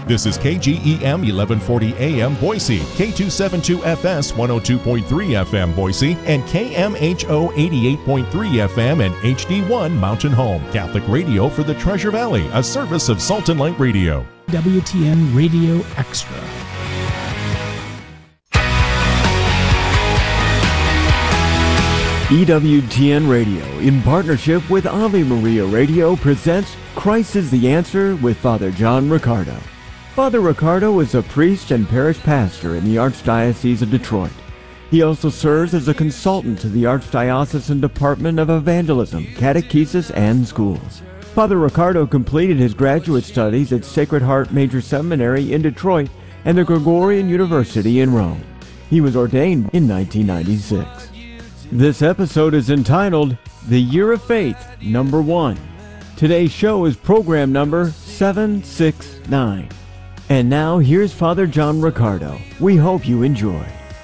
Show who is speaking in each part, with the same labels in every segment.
Speaker 1: This is KGEM 1140 AM Boise, K272FS 102.3 FM Boise, and KMHO 88.3 FM and HD1 Mountain Home. Catholic radio for the Treasure Valley, a service of Salt and Light Radio.
Speaker 2: WTN Radio Extra.
Speaker 3: EWTN Radio, in partnership with Ave Maria Radio, presents Christ is the Answer with Father John Riccardo. Father Riccardo is a priest and parish pastor in the Archdiocese of Detroit. He also serves as a consultant to the Archdiocesan Department of Evangelism, Catechesis, and Schools. Father Riccardo completed his graduate studies at Sacred Heart Major Seminary in Detroit and the Gregorian University in Rome. He was ordained in 1996. This episode is entitled The Year of Faith, Number 1. Today's show is program number 769. And now, here's Father John Riccardo. We hope you enjoy.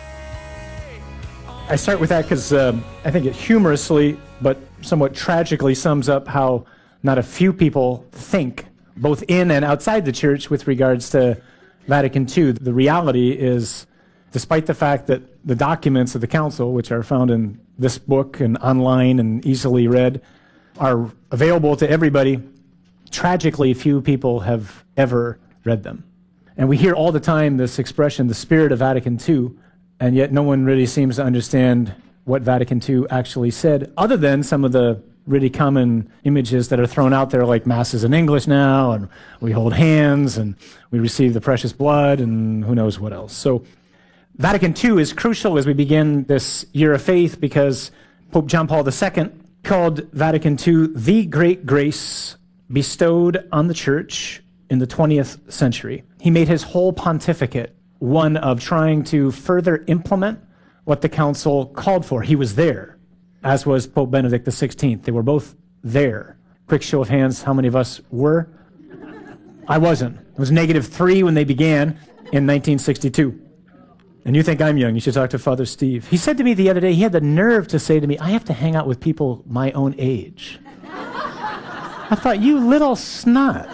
Speaker 4: I start with that because I think it humorously, but somewhat tragically, sums up how not a few people think, both in and outside the church, with regards to Vatican II. The reality is, despite the fact that the documents of the Council, which are found in this book and online and easily read, are available to everybody, tragically few people have ever read them. And we hear all the time this expression, the spirit of Vatican II, and yet no one really seems to understand what Vatican II actually said, other than some of the really common images that are thrown out there, like Masses in English now, and we hold hands, and we receive the precious blood, and who knows what else. So Vatican II is crucial as we begin this year of faith, because Pope John Paul II called Vatican II the great grace bestowed on the Church in the 20th century. He made his whole pontificate one of trying to further implement what the Council called for. He was there, as was Pope Benedict XVI. They were both there. Quick show of hands, how many of us were? I wasn't. It was -3 when they began in 1962. And you think I'm young, you should talk to Father Steve. He said to me the other day, he had the nerve to say to me, I have to hang out with people my own age. I thought, you little snot.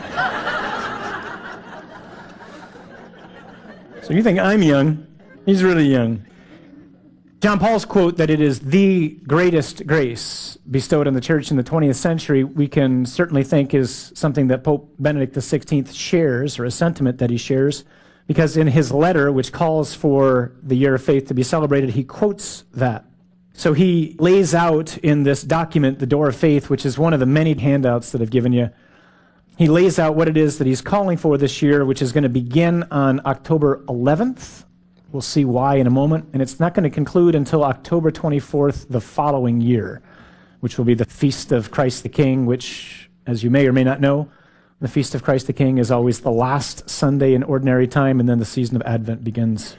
Speaker 4: So you think I'm young, he's really young. John Paul's quote that it is the greatest grace bestowed on the Church in the 20th century, we can certainly think is something that Pope Benedict XVI shares, or a sentiment that he shares, because in his letter, which calls for the Year of Faith to be celebrated, he quotes that. So he lays out in this document, The Door of Faith, which is one of the many handouts that I've given you, he lays out what it is that he's calling for this year, which is going to begin on October 11th. We'll see why in a moment. And it's not going to conclude until October 24th the following year, which will be the Feast of Christ the King, which, as you may or may not know, the Feast of Christ the King is always the last Sunday in ordinary time, and then the season of Advent begins.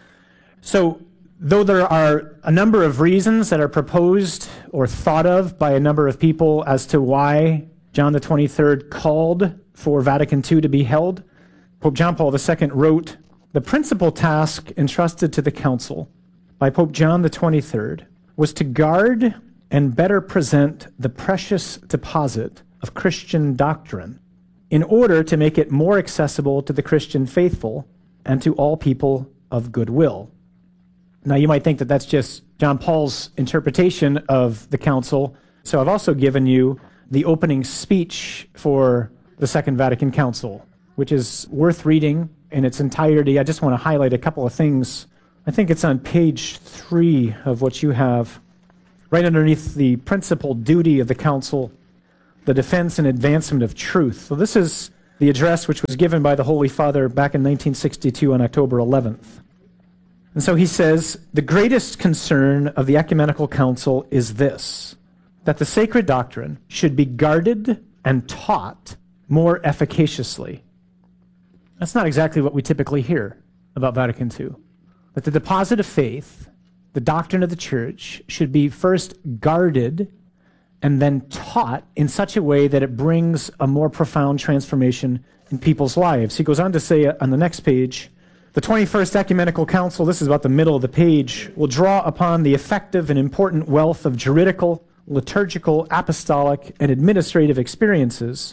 Speaker 4: So, though there are a number of reasons that are proposed or thought of by a number of people as to why John the 23rd called for Vatican II to be held, Pope John Paul II wrote, the principal task entrusted to the Council by Pope John the 23rd was to guard and better present the precious deposit of Christian doctrine in order to make it more accessible to the Christian faithful and to all people of goodwill. Now, you might think that that's just John Paul's interpretation of the Council, so I've also given you the opening speech for the Second Vatican Council, which is worth reading in its entirety. I just want to highlight a couple of things. I think it's on page 3 of what you have, right underneath the principal duty of the Council, the defense and advancement of truth. So this is the address which was given by the Holy Father back in 1962 on October 11th. And so he says, the greatest concern of the Ecumenical Council is this, that the sacred doctrine should be guarded and taught more efficaciously. That's not exactly what we typically hear about Vatican II. That the deposit of faith, the doctrine of the Church, should be first guarded and then taught in such a way that it brings a more profound transformation in people's lives. He goes on to say on the next page, the 21st Ecumenical Council, this is about the middle of the page, will draw upon the effective and important wealth of juridical, liturgical, apostolic, and administrative experiences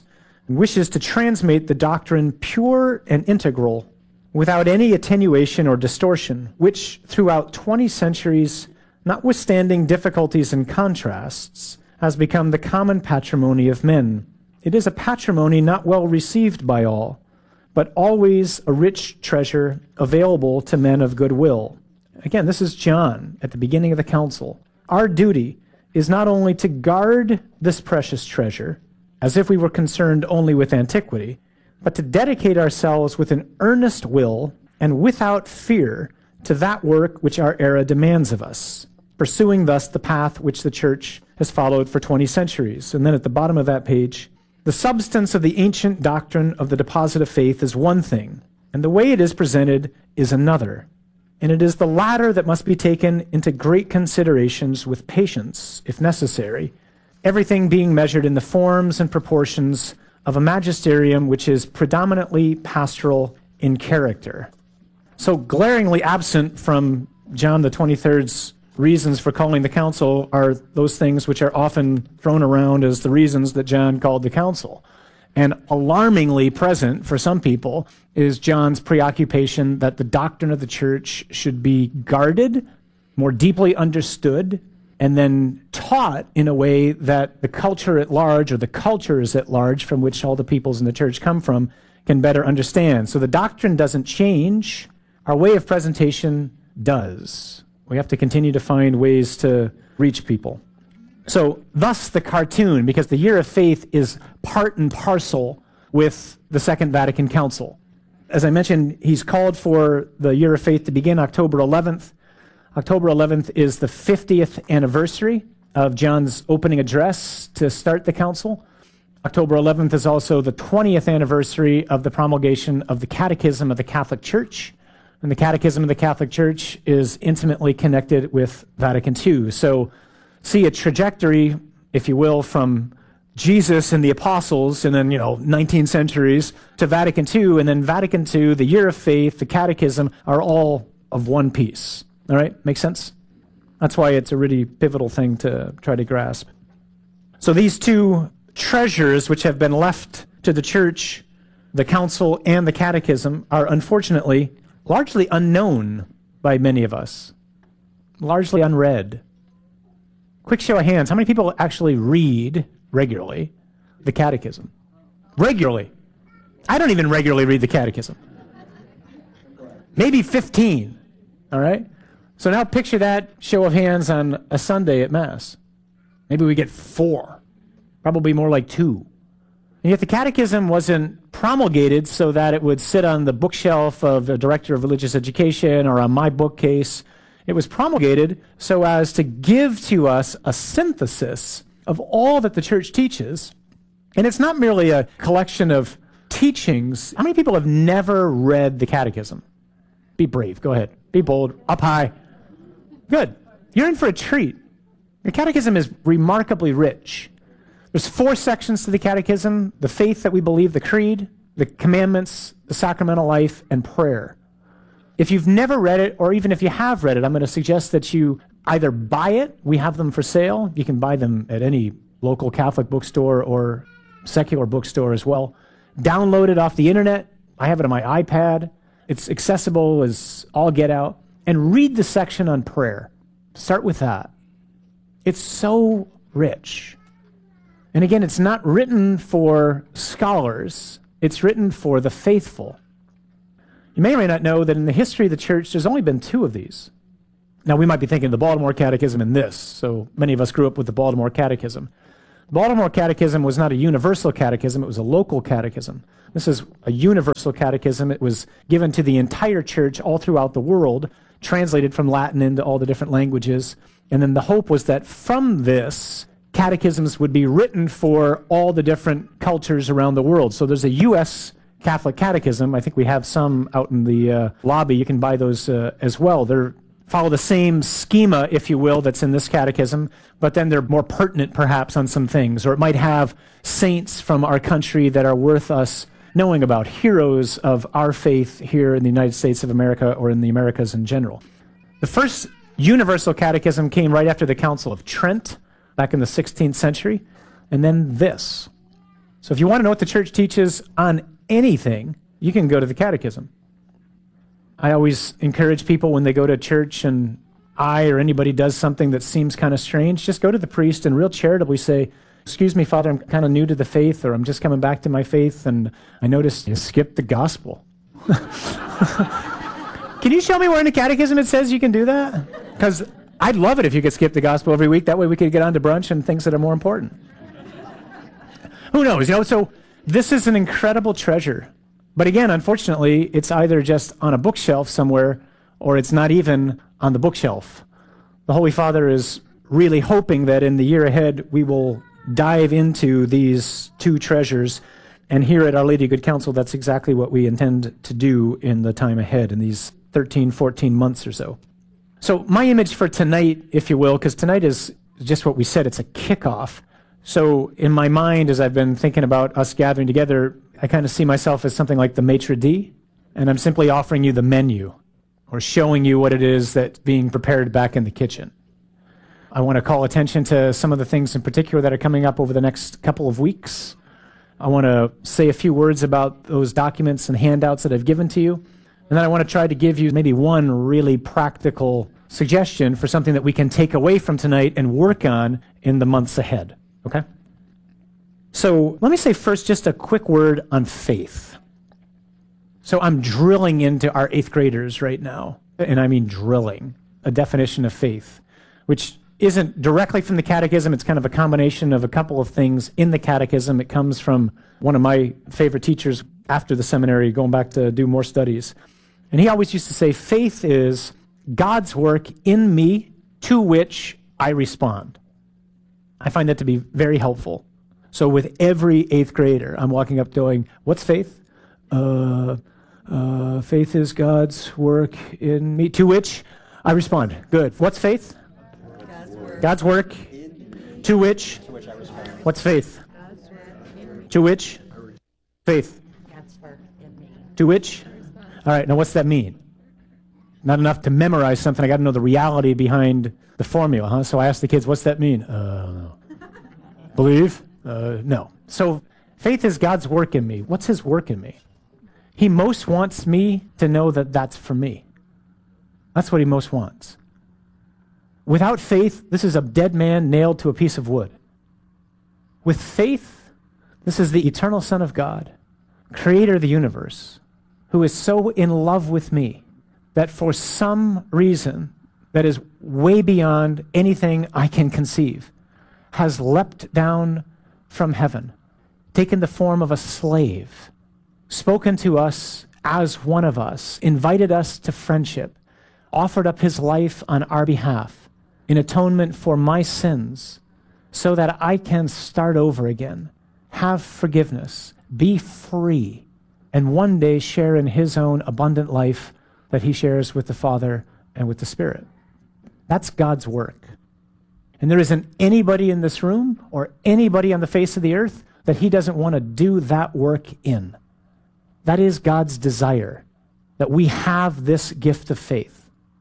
Speaker 4: wishes to transmit the doctrine pure and integral without any attenuation or distortion, which throughout 20 centuries, notwithstanding difficulties and contrasts, has become the common patrimony of men. It is a patrimony not well received by all, but always a rich treasure available to men of good will. Again, this is John at the beginning of the council. Our duty is not only to guard this precious treasure, as if we were concerned only with antiquity, but to dedicate ourselves with an earnest will and without fear to that work which our era demands of us, pursuing thus the path which the church has followed for 20 centuries. And then at the bottom of that page, the substance of the ancient doctrine of the deposit of faith is one thing, and the way it is presented is another. And it is the latter that must be taken into great considerations with patience, if necessary, everything being measured in the forms and proportions of a magisterium which is predominantly pastoral in character. So glaringly absent from John the 23rd's reasons for calling the council are those things which are often thrown around as the reasons that John called the council. And alarmingly present for some people is John's preoccupation that the doctrine of the church should be guarded, more deeply understood, and then taught in a way that the culture at large, or the cultures at large from which all the peoples in the church come from, can better understand. So the doctrine doesn't change. Our way of presentation does. We have to continue to find ways to reach people. So thus the cartoon, because the Year of Faith is part and parcel with the Second Vatican Council. As I mentioned, he's called for the Year of Faith to begin October 11th. October 11th is the 50th anniversary of John's opening address to start the council. October 11th is also the 20th anniversary of the promulgation of the Catechism of the Catholic Church. And the Catechism of the Catholic Church is intimately connected with Vatican II. So see a trajectory, if you will, from Jesus and the apostles and then, 19 centuries to Vatican II, and then Vatican II, the Year of Faith, the Catechism are all of one piece. All right? Makes sense? That's why it's a really pivotal thing to try to grasp. So these two treasures which have been left to the church, the council and the catechism, are unfortunately largely unknown by many of us, largely unread. Quick show of hands, how many people actually read regularly the catechism? Regularly. I don't even regularly read the catechism. Maybe 15, all right? So now picture that show of hands on a Sunday at Mass. Maybe we get 4, probably more like 2. And yet the catechism wasn't promulgated so that it would sit on the bookshelf of the director of religious education or on my bookcase. It was promulgated so as to give to us a synthesis of all that the church teaches. And it's not merely a collection of teachings. How many people have never read the catechism? Be brave. Go ahead. Be bold. Up high. Good. You're in for a treat. The catechism is remarkably rich. There's 4 sections to the catechism: the faith that we believe, the creed, the commandments, the sacramental life, and prayer. If you've never read it, or even if you have read it, I'm going to suggest that you either buy it. We have them for sale. You can buy them at any local Catholic bookstore or secular bookstore as well. Download it off the internet. I have it on my iPad. It's accessible as all get out. And read the section on prayer. Start with that. It's so rich. And again, it's not written for scholars. It's written for the faithful. You may or may not know that in the history of the church, there's only been 2 of these. Now, we might be thinking the Baltimore Catechism and this. So many of us grew up with the Baltimore Catechism. The Baltimore Catechism was not a universal catechism. It was a local catechism. This is a universal catechism. It was given to the entire church all throughout the world, translated from Latin into all the different languages. And then the hope was that from this, catechisms would be written for all the different cultures around the world. So there's a U.S. Catholic Catechism. I think we have some out in the lobby. You can buy those as well. They follow the same schema, if you will, that's in this catechism, but then they're more pertinent perhaps on some things. Or it might have saints from our country that are worth us knowing about, heroes of our faith here in the United States of America or in the Americas in general. The first universal catechism came right after the Council of Trent back in the 16th century, and then this. So if you want to know what the church teaches on anything, you can go to the catechism. I always encourage people when they go to church and I or anybody does something that seems kind of strange, just go to the priest and real charitably say, excuse me, Father, I'm kind of new to the faith, or I'm just coming back to my faith, and I noticed you skipped the gospel. Can you show me where in the catechism it says you can do that? Because I'd love it if you could skip the gospel every week. That way we could get on to brunch and things that are more important. Who knows? So this is an incredible treasure. But again, unfortunately, it's either just on a bookshelf somewhere, or it's not even on the bookshelf. The Holy Father is really hoping that in the year ahead we will dive into these two treasures. And here at Our Lady of Good Counsel, that's exactly what we intend to do in the time ahead, in these 13, 14 months or so. So my image for tonight, if you will, because tonight is just what we said, it's a kickoff. So in my mind, as I've been thinking about us gathering together, I kind of see myself as something like the maitre d', and I'm simply offering you the menu, or showing you what it is that's being prepared back in the kitchen. I want to call attention to some of the things in particular that are coming up over the next couple of weeks. I want to say a few words about those documents and handouts that I've given to you. And then I want to try to give you maybe one really practical suggestion for something that we can take away from tonight and work on in the months ahead. Okay? So let me say first just a quick word on faith. So I'm drilling into our 8th graders right now, and I mean drilling, a definition of faith, which isn't directly from the catechism. It's kind of a combination of a couple of things in the catechism. It comes from one of my favorite teachers after the seminary, going back to do more studies. And he always used to say, faith is God's work in me to which I respond. I find that to be very helpful. So with every 8th grader, I'm walking up going, what's faith? Faith is God's work in me, to which I respond. Good. What's faith? God's work. To which? I respond. What's faith? To which? Faith. God's work in me. To which? All right, now what's that mean? Not enough to memorize something. I got to know the reality behind the formula, huh? So I asked the kids, what's that mean? No. Believe? No. So faith is God's work in me. What's his work in me? He most wants me to know that that's for me. That's what he most wants. Without faith, this is a dead man nailed to a piece of wood. With faith, this is the eternal Son of God, creator of the universe, who is so in love with me that for some reason that is way beyond anything I can conceive, has leapt down from heaven, taken the form of a slave, spoken to us as one of us, invited us to friendship, offered up his life on our behalf in atonement for my sins, so that I can start over again, have forgiveness, be free, and one day share in his own abundant life that he shares with the Father and with the Spirit. That's God's work. And there isn't anybody in this room or anybody on the face of the earth that he doesn't want to do that work in. That is God's desire, that we have this gift of faith.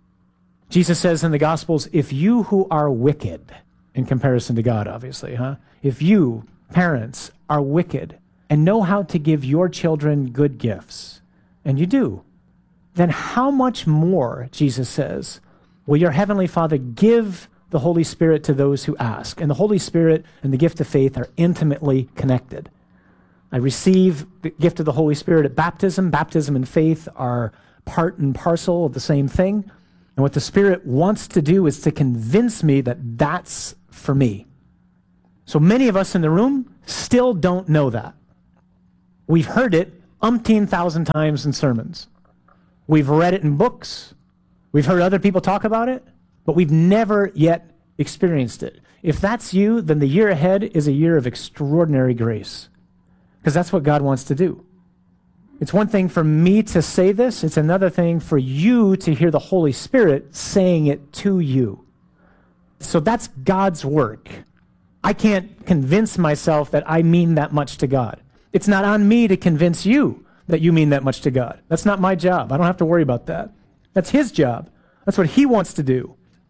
Speaker 4: Jesus says in the Gospels, if you who are wicked, in comparison to God, obviously, if you, parents, are wicked and know how to give your children good gifts, and you do, then how much more, Jesus says, will your heavenly Father give the Holy Spirit to those who ask? And the Holy Spirit and the gift of faith are intimately connected. I receive the gift of the Holy Spirit at baptism. Baptism and faith are part and parcel of the same thing. And what the Spirit wants to do is to convince me that that's for me. So many of us in the room still don't know that. We've heard it umpteen thousand times in sermons. We've read it in books. We've heard other people talk about it, but we've never yet experienced it. If that's you, then the year ahead is a year of extraordinary grace, because that's what God wants to do. It's one thing for me to say this. It's another thing for you to hear the Holy Spirit saying it to you. So that's God's work. I can't convince myself that I mean that much to God. It's not on me to convince you that you mean that much to God. That's not my job. I don't have to worry about that. That's his job. That's what he wants to do.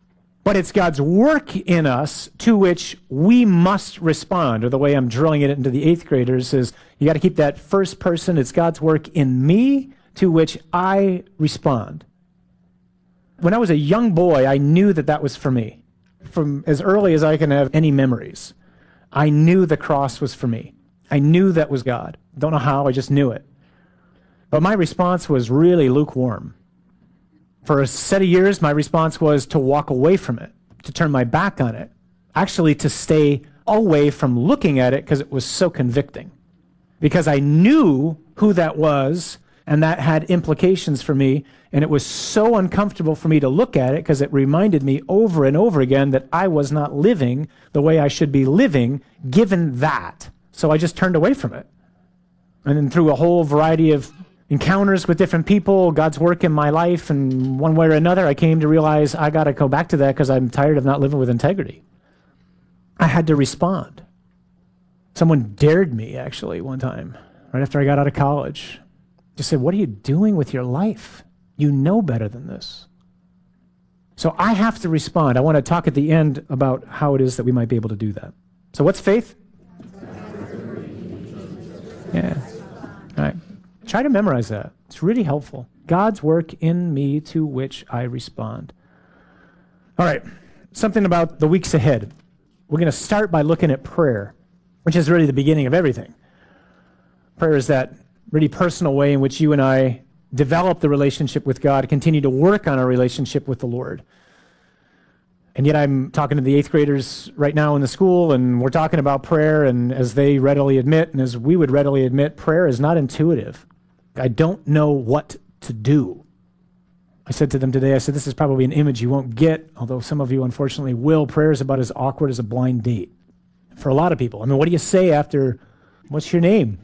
Speaker 4: But it's God's work in us to which we must respond. Or the way I'm drilling it into the 8th graders is you got to keep that first person. It's God's work in me to which I respond. When I was a young boy, I knew that that was for me. From as early as I can have any memories, I knew the cross was for me. I knew that was God. Don't know how, I just knew it. But my response was really lukewarm. For a set of years, my response was to walk away from it, to turn my back on it, actually to stay away from looking at it because it was so convicting. Because I knew who that was, and that had implications for me, and it was so uncomfortable for me to look at it because it reminded me over and over again that I was not living the way I should be living given that. So I just turned away from it. And then through a whole variety of encounters with different people, God's work in my life, and one way or another, I came to realize I got to go back to that because I'm tired of not living with integrity. I had to respond. Someone dared me, actually, one time, right after I got out of college. Just said, what are you doing with your life? You know better than this. So I have to respond. I want to talk at the end about how it is that we might be able to do that. So what's faith? Yeah. All right. Try to memorize that. It's really helpful. God's work in me to which I respond. All right. Something about the weeks ahead. We're going to start by looking at prayer, which is really the beginning of everything. Prayer is that really personal way in which you and I develop the relationship with God, continue to work on our relationship with the Lord. And yet I'm talking to the 8th graders right now in the school, and we're talking about prayer, and as they readily admit, and as we would readily admit, prayer is not intuitive. I don't know what to do. I said to them today, I said, this is probably an image you won't get, although some of you unfortunately will. Prayer is about as awkward as a blind date for a lot of people. I mean, what do you say after, what's your name?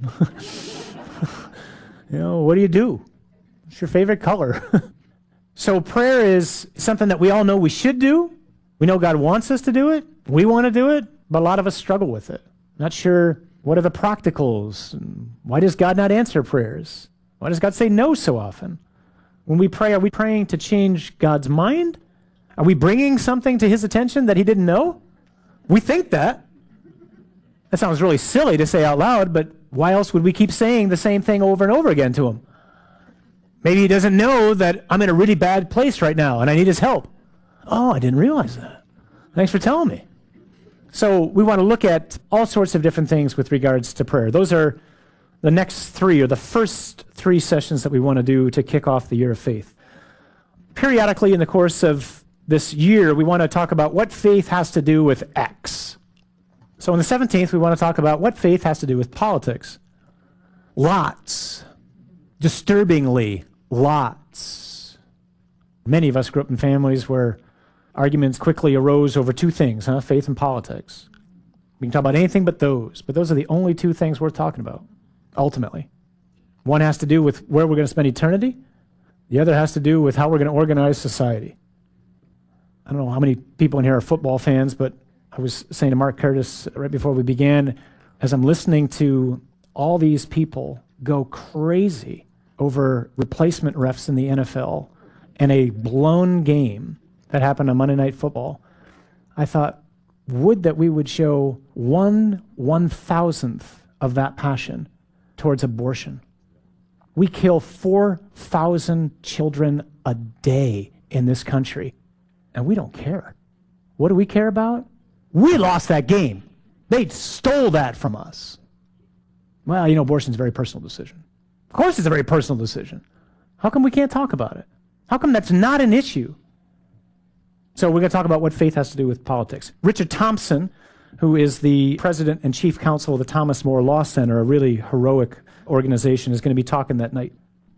Speaker 4: What do you do? What's your favorite color? So prayer is something that we all know we should do. We know God wants us to do it. We want to do it, but a lot of us struggle with it. Not sure what are the practicals. Why does God not answer prayers? Why does God say no so often? When we pray, are we praying to change God's mind? Are we bringing something to his attention that he didn't know? We think that. That sounds really silly to say out loud, but why else would we keep saying the same thing over and over again to him? Maybe he doesn't know that I'm in a really bad place right now and I need his help. Oh, I didn't realize that. Thanks for telling me. So we want to look at all sorts of different things with regards to prayer. Those are the next 3 or the first 3 sessions that we want to do to kick off the year of faith. Periodically in the course of this year, we want to talk about what faith has to do with X. So on the 17th, we want to talk about what faith has to do with politics. Lots. Disturbingly, lots. Many of us grew up in families where arguments quickly arose over 2 things, faith and politics. We can talk about anything but those are the only 2 things worth talking about, ultimately. One has to do with where we're going to spend eternity. The other has to do with how we're going to organize society. I don't know how many people in here are football fans, but I was saying to Mark Curtis right before we began, as I'm listening to all these people go crazy over replacement refs in the NFL and a blown game that happened on Monday Night Football, I thought, would that we would show 1/1000th of that passion towards abortion. We kill 4,000 children a day in this country, and we don't care. What do we care about? We lost that game. They stole that from us. Well, abortion is a very personal decision. Of course it's a very personal decision. How come we can't talk about it? How come that's not an issue? So we're going to talk about what faith has to do with politics. Richard Thompson, who is the president and chief counsel of the Thomas More Law Center, a really heroic organization, is going to be talking that night.